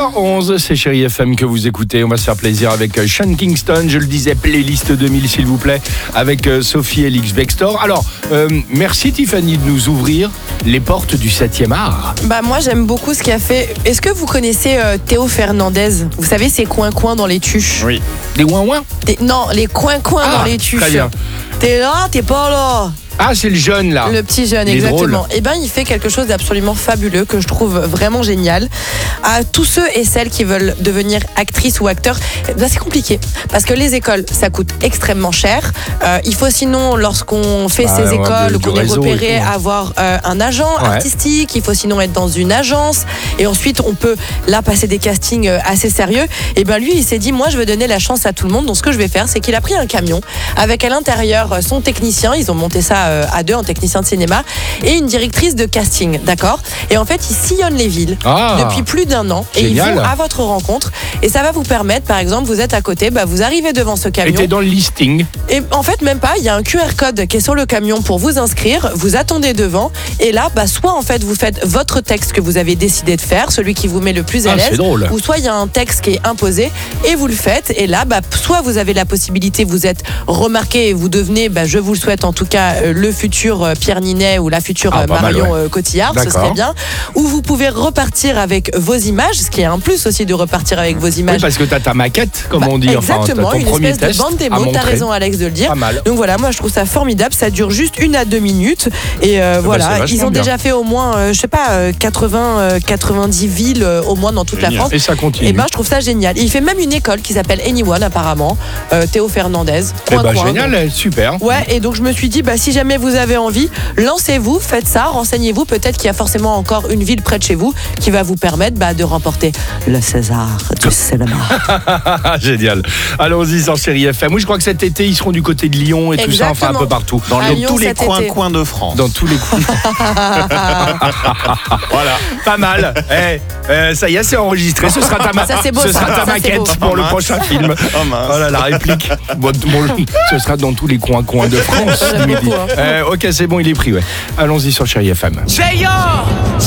8h11, c'est Chérie FM que vous écoutez. On va se faire plaisir avec Sean Kingston. Je le disais, playlist 2000 s'il vous plaît, avec Sophie et Lix Bextor. Alors, merci Tiffany de nous ouvrir les portes du 7e art. Bah moi j'aime beaucoup ce qu'a fait. Est-ce que vous connaissez Théo Fernandez? Vous savez ces coins-coins dans les tuches? Oui. Les ouin-ouin? Non, les coins-coins dans les tuches. Très bien. T'es là, t'es pas là. Ah, c'est le jeune là. Le petit jeune, exactement. Et ben, il fait quelque chose d'absolument fabuleux que je trouve vraiment génial. À tous ceux et celles qui veulent devenir actrices ou acteurs, ben, c'est compliqué parce que les écoles, ça coûte extrêmement cher. Il faut sinon, lorsqu'on fait ces écoles, qu'on est repéré, avoir un agent artistique. Il faut sinon être dans une agence et ensuite on peut là passer des castings assez sérieux. Et ben lui, il s'est dit, moi, je veux donner la chance à tout le monde. Donc ce que je vais faire, c'est qu'il a pris un camion avec à l'intérieur son technicien. Ils ont monté ça à deux, un technicien de cinéma et une directrice de casting, d'accord? Et en fait, ils sillonnent les villes depuis plus d'1 an. Génial. Et ils vont à votre rencontre et ça va vous permettre, par exemple, vous êtes à côté, bah, vous arrivez devant ce camion. Et t'es dans le listing. Et en fait, même pas, il y a un QR code qui est sur le camion pour vous inscrire, vous attendez devant et là, bah, soit en fait, vous faites votre texte que vous avez décidé de faire, celui qui vous met le plus à l'aise, c'est drôle. ou soit il y a un texte qui est imposé et vous le faites et là, bah, soit vous avez la possibilité, vous êtes remarqué et vous devenez, bah, je vous le souhaite en tout cas, le futur Pierre Ninet ou la future Marion Cotillard, ce serait bien. Ou vous pouvez repartir avec vos images, ce qui est un plus aussi de repartir avec vos images. Oui, parce que t'as ta maquette, comme on dit. Exactement, enfin, une premier espèce test de bande démo, t'as raison Alex de le dire. Pas mal. Donc voilà, moi je trouve ça formidable, ça dure juste 1 à 2 minutes et voilà, ils ont déjà fait au moins, je sais pas, 90 villes au moins dans toute la France. Et ça continue. Et ben je trouve ça génial. Il fait même une école qui s'appelle Anyone apparemment, Théo Fernandez. Génial, super. Ouais, et donc je me suis dit, bah, si jamais vous avez envie, lancez-vous, faites ça, renseignez-vous. Peut-être qu'il y a forcément encore une ville près de chez vous qui va vous permettre de remporter le César du cinéma. Génial. Allons-y sur Chérie FM. Oui, je crois que cet été, ils seront du côté de Lyon et tout ça, enfin un peu partout. Dans tous les coins de France. Dans tous les coins. Voilà, pas mal. Ça y est, c'est enregistré. Ce sera ta, maquette pour le prochain film. Oh là, la réplique. Ce sera dans tous les coins de France. Ok, c'est bon, il est pris. Ouais. Allons-y sur Chérie FM.